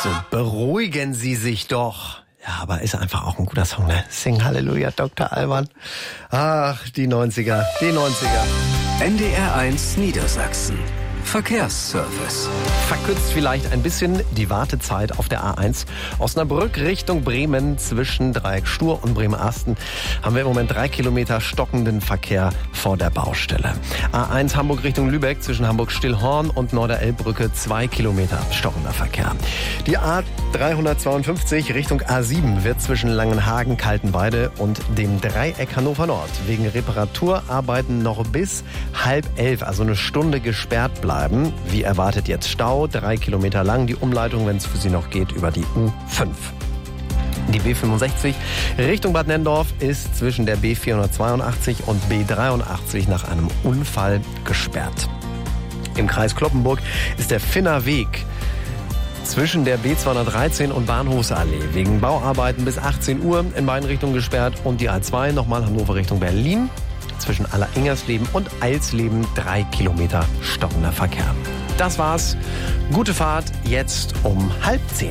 So, beruhigen Sie sich doch. Ja, aber ist einfach auch ein guter Song, ne? Sing Halleluja, Dr. Alban. Ach, die 90er, die 90er. NDR 1 Niedersachsen. Verkehrsservice. Verkürzt vielleicht ein bisschen die Wartezeit auf der A1. Osnabrück Richtung Bremen zwischen Dreieck Stur und Bremen-Asten haben wir im Moment 3 Kilometer stockenden Verkehr vor der Baustelle. A1 Hamburg Richtung Lübeck zwischen Hamburg-Stillhorn und Norderelbbrücke 2 Kilometer stockender Verkehr. Die A352 Richtung A7 wird zwischen Langenhagen, Kaltenweide und dem Dreieck Hannover Nord wegen Reparaturarbeiten noch bis 10:30, also eine Stunde gesperrt bleiben. Wie erwartet jetzt Stau, 3 Kilometer lang, die Umleitung, wenn es für Sie noch geht, über die U5. Die B65 Richtung Bad Nenndorf ist zwischen der B482 und B83 nach einem Unfall gesperrt. Im Kreis Cloppenburg ist der Finner Weg zwischen der B213 und Bahnhofsallee wegen Bauarbeiten bis 18 Uhr in beiden Richtungen gesperrt und die A2 nochmal Hannover Richtung Berlin. Zwischen Alleringers-Leben und Eilsleben 3 Kilometer stockender Verkehr. Das war's. Gute Fahrt jetzt um 9:30.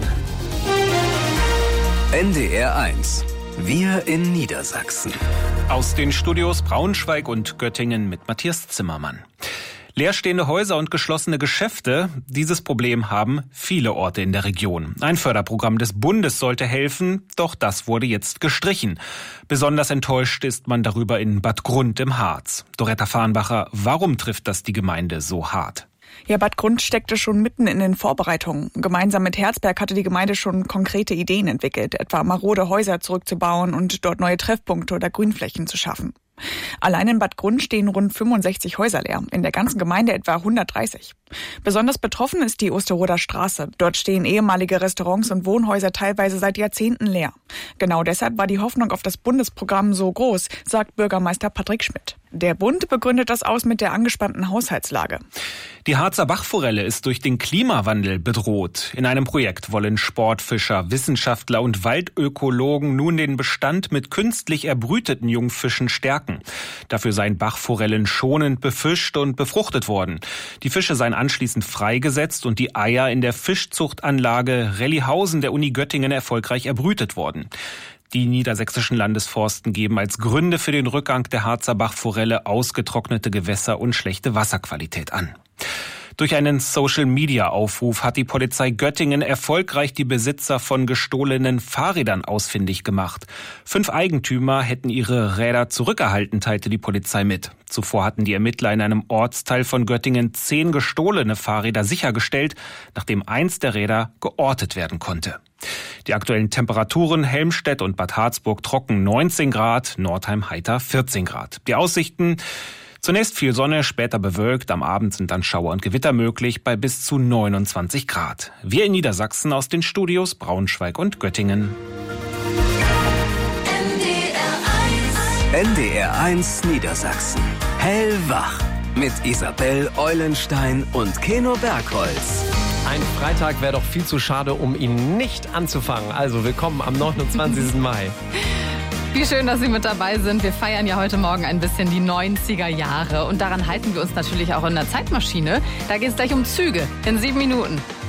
NDR 1. Wir in Niedersachsen. Aus den Studios Braunschweig und Göttingen mit Matthias Zimmermann. Leerstehende Häuser und geschlossene Geschäfte, dieses Problem haben viele Orte in der Region. Ein Förderprogramm des Bundes sollte helfen, doch das wurde jetzt gestrichen. Besonders enttäuscht ist man darüber in Bad Grund im Harz. Doretta Farnbacher, warum trifft das die Gemeinde so hart? Ja, Bad Grund steckte schon mitten in den Vorbereitungen. Gemeinsam mit Herzberg hatte die Gemeinde schon konkrete Ideen entwickelt, etwa marode Häuser zurückzubauen und dort neue Treffpunkte oder Grünflächen zu schaffen. Allein in Bad Grund stehen rund 65 Häuser leer, in der ganzen Gemeinde etwa 130. Besonders betroffen ist die Osterroder Straße. Dort stehen ehemalige Restaurants und Wohnhäuser teilweise seit Jahrzehnten leer. Genau deshalb war die Hoffnung auf das Bundesprogramm so groß, sagt Bürgermeister Patrick Schmidt. Der Bund begründet das aus mit der angespannten Haushaltslage. Die Harzer Bachforelle ist durch den Klimawandel bedroht. In einem Projekt wollen Sportfischer, Wissenschaftler und Waldökologen nun den Bestand mit künstlich erbrüteten Jungfischen stärken. Dafür seien Bachforellen schonend befischt und befruchtet worden. Die Fische seien anschließend freigesetzt und die Eier in der Fischzuchtanlage Rellihausen der Uni Göttingen erfolgreich erbrütet worden. Die niedersächsischen Landesforsten geben als Gründe für den Rückgang der Harzer Bachforelle ausgetrocknete Gewässer und schlechte Wasserqualität an. Durch einen Social-Media-Aufruf hat die Polizei Göttingen erfolgreich die Besitzer von gestohlenen Fahrrädern ausfindig gemacht. 5 Eigentümer hätten ihre Räder zurückerhalten, teilte die Polizei mit. Zuvor hatten die Ermittler in einem Ortsteil von Göttingen 10 gestohlene Fahrräder sichergestellt, nachdem eins der Räder geortet werden konnte. Die aktuellen Temperaturen: Helmstedt und Bad Harzburg trocken 19 Grad, Nordheim heiter 14 Grad. Die Aussichten: zunächst viel Sonne, später bewölkt, am Abend sind dann Schauer und Gewitter möglich bei bis zu 29 Grad. Wir in Niedersachsen aus den Studios Braunschweig und Göttingen. NDR 1 Niedersachsen. Hellwach. Mit Isabel Eulenstein und Keno Bergholz. Ein Freitag wäre doch viel zu schade, um ihn nicht anzufangen. Also willkommen am 29. Mai. Wie schön, dass Sie mit dabei sind. Wir feiern ja heute Morgen ein bisschen die 90er Jahre. Und daran halten wir uns natürlich auch in der Zeitmaschine. Da geht es gleich um Züge in 7 Minuten.